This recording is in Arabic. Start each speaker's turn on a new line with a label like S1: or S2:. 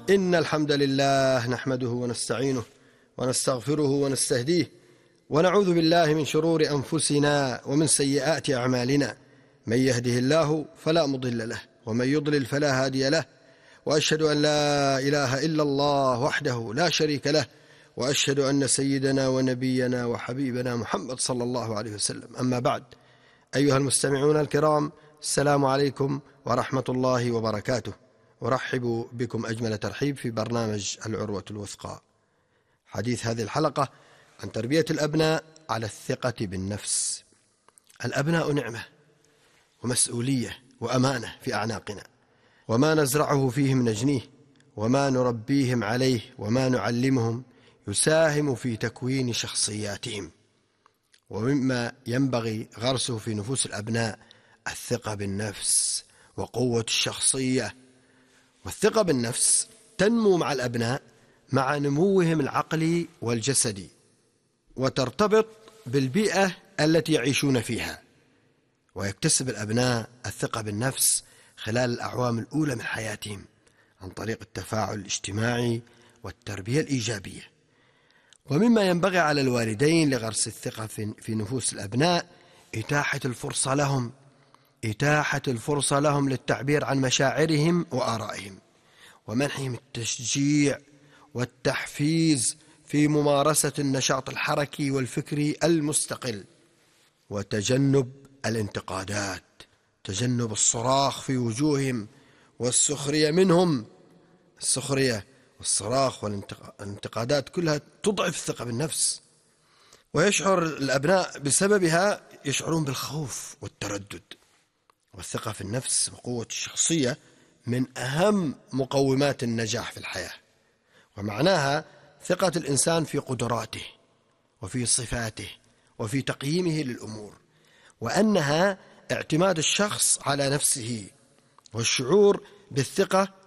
S1: إن الحمد لله نحمده ونستعينه ونستغفره ونستهديه ونعوذ بالله من شرور أنفسنا ومن سيئات أعمالنا. من يهده الله فلا مضل له ومن يضلل فلا هادي له، وأشهد أن لا إله إلا الله وحده لا شريك له، وأشهد أن سيدنا ونبينا وحبيبنا محمد صلى الله عليه وسلم. أما بعد، أيها المستمعون الكرام، السلام عليكم ورحمة الله وبركاته. أرحب بكم أجمل ترحيب في برنامج العروة الوثقى. حديث هذه الحلقة عن تربية الأبناء على الثقة بالنفس. الأبناء نعمة ومسؤولية وأمانة في أعناقنا، وما نزرعه فيهم نجنيه، وما نربيهم عليه وما نعلمهم يساهم في تكوين شخصياتهم. ومما ينبغي غرسه في نفوس الأبناء الثقة بالنفس وقوة الشخصية. والثقة بالنفس تنمو مع الأبناء مع نموهم العقلي والجسدي، وترتبط بالبيئة التي يعيشون فيها. ويكتسب الأبناء الثقة بالنفس خلال الأعوام الأولى من حياتهم عن طريق التفاعل الاجتماعي والتربية الإيجابية. ومما ينبغي على الوالدين لغرس الثقة في نفوس الأبناء إتاحة الفرصة لهم للتعبير عن مشاعرهم وآرائهم، ومنحهم التشجيع والتحفيز في ممارسة النشاط الحركي والفكري المستقل، وتجنب الانتقادات، تجنب الصراخ في وجوههم والسخرية منهم. السخرية والصراخ والانتقادات كلها تضعف الثقة بالنفس، ويشعر الأبناء بسببها يشعرون بالخوف والتردد. والثقة في النفس وقوة الشخصية من أهم مقومات النجاح في الحياة، ومعناها ثقة الإنسان في قدراته وفي صفاته وفي تقييمه للأمور، وأنها اعتماد الشخص على نفسه والشعور بالثقة